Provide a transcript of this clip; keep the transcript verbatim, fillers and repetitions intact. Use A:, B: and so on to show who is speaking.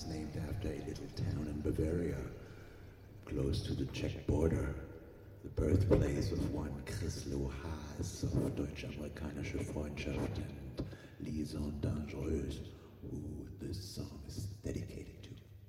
A: is named after a little town in Bavaria, close to the Czech border, the birthplace of one Chryslou Haas of Deutsch-Amerikanische Freundschaft and Liaison Dangereuse, who this song is dedicated to.